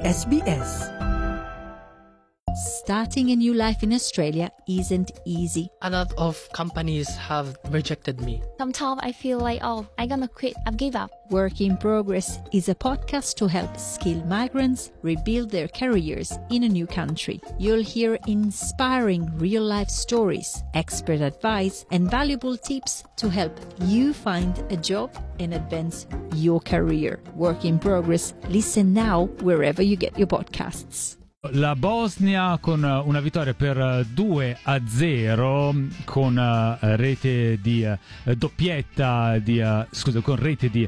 SBS. Starting a new life in Australia isn't easy. A lot of companies have rejected me. Sometimes I feel like, I'm gonna quit, I've give up. Work in Progress is a podcast to help skilled migrants rebuild their careers in a new country. You'll hear inspiring real-life stories, expert advice, and valuable tips to help you find a job and advance your career. Work in Progress. Listen now wherever you get your podcasts. La Bosnia con una vittoria per 2-0 con rete di doppietta con rete di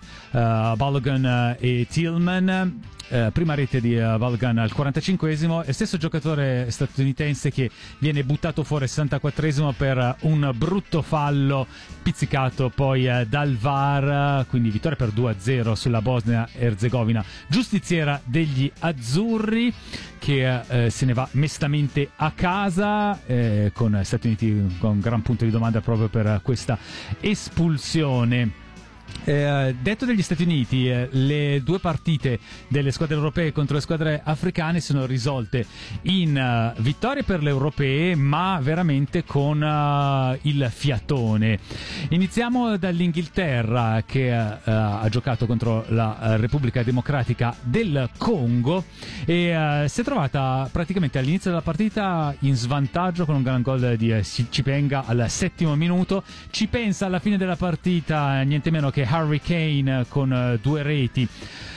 Balogun e Tillman. Prima rete di Balogun al 45esimo, e stesso giocatore statunitense che viene buttato fuori al 64esimo per un brutto fallo pizzicato poi dal VAR, quindi vittoria per 2-0 sulla Bosnia-Erzegovina, giustiziera degli azzurri che se ne va mestamente a casa, con Stati Uniti con un gran punto di domanda proprio per questa espulsione. Detto degli Stati Uniti, le due partite delle squadre europee contro le squadre africane sono risolte in vittorie per le europee, ma veramente con il fiatone. Iniziamo dall'Inghilterra, che ha giocato contro la Repubblica Democratica del Congo e si è trovata praticamente all'inizio della partita in svantaggio con un gran gol di Chipenga al 7° minuto. Ci pensa alla fine della partita niente meno che Harry Kane con 2 reti,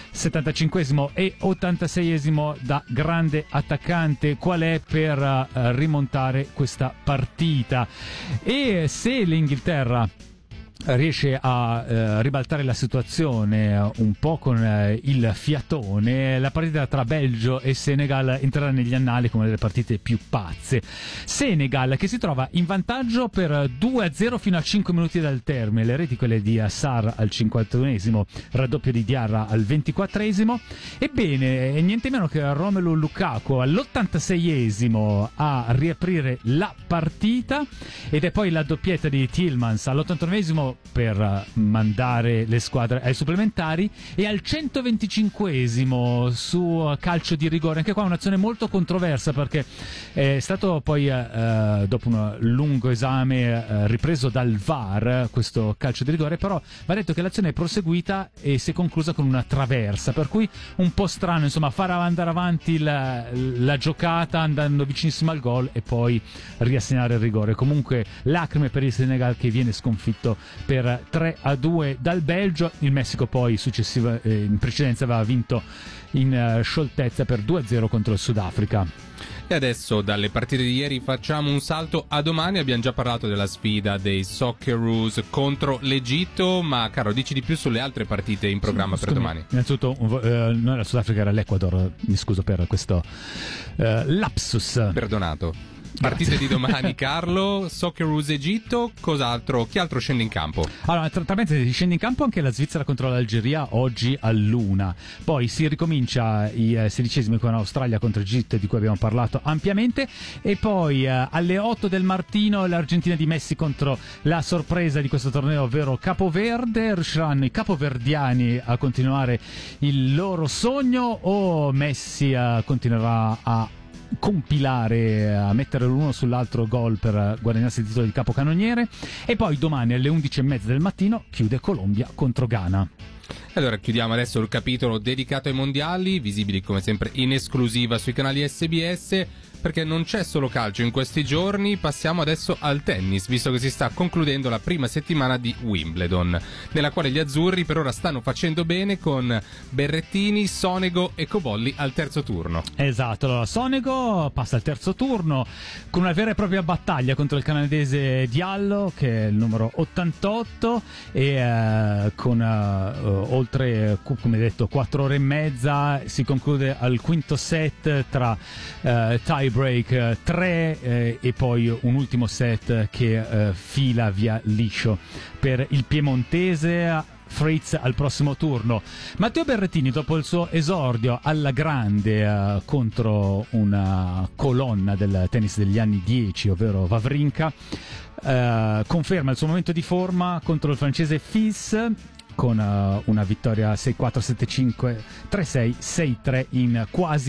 75esimo e 86esimo, da grande attaccante qual è, per rimontare questa partita. E se l'Inghilterra riesce a ribaltare la situazione un po' con il fiatone, la partita tra Belgio e Senegal entrerà negli annali come una delle partite più pazze. Senegal che si trova in vantaggio per 2-0 fino a 5 minuti dal termine, le reti quelle di Sarr al 51esimo, raddoppio di Diarra al 24esimo. Ebbene, niente meno che Romelu Lukaku all'86esimo a riaprire la partita, ed è poi la doppietta di Tillmans all'89esimo per mandare le squadre ai supplementari, e al 125esimo su calcio di rigore. Anche qua un'azione molto controversa, perché è stato poi dopo un lungo esame ripreso dal VAR questo calcio di rigore, però va detto che l'azione è proseguita e si è conclusa con una traversa, per cui un po' strano, insomma, far andare avanti la giocata andando vicinissimo al gol e poi riassegnare il rigore. Comunque lacrime per il Senegal, che viene sconfitto per 3-2 dal Belgio. Il Messico poi in precedenza aveva vinto in scioltezza per 2-0 contro il Sudafrica. E adesso dalle partite di ieri facciamo un salto a domani. Abbiamo già parlato della sfida dei Socceroos contro l'Egitto, ma caro, dici di più sulle altre partite in programma per domani. Innanzitutto noi la Sudafrica era l'Ecuador, mi scuso per questo lapsus. Perdonato. Partite di domani, Carlo. Socceroos Egitto, cos'altro? Chi altro scende in campo? Allora, tra parentesi, scende in campo anche la Svizzera contro l'Algeria oggi all'1. Poi si ricomincia i 16esimi con Australia contro Egitto, di cui abbiamo parlato ampiamente, e poi alle 8 del mattino l'Argentina di Messi contro la sorpresa di questo torneo, ovvero Capoverde. Riusciranno i capoverdiani a continuare il loro sogno, o Messi continuerà a compilare, a mettere l'uno sull'altro gol per guadagnarsi il titolo di capocannoniere? E poi domani alle 11:30 del mattino chiude Colombia contro Ghana. Allora chiudiamo adesso il capitolo dedicato ai mondiali, visibili come sempre in esclusiva sui canali SBS, perché non c'è solo calcio in questi giorni. Passiamo adesso al tennis, visto che si sta concludendo la prima settimana di Wimbledon, nella quale gli azzurri per ora stanno facendo bene, con Berrettini, Sonego e Cobolli al terzo turno. Esatto, allora Sonego passa al terzo turno con una vera e propria battaglia contro il canadese Diallo, che è il numero 88, e con oltre, come detto, 4 ore e mezza si conclude al quinto set tra tie break 3 e poi un ultimo set che fila via liscio per il piemontese. Fritz al prossimo turno. Matteo Berrettini, dopo il suo esordio alla grande contro una colonna del tennis degli anni 10, ovvero Wawrinka, conferma il suo momento di forma contro il francese Fils, con una vittoria 6-4, 7-5, 3-6, 6-3 in quasi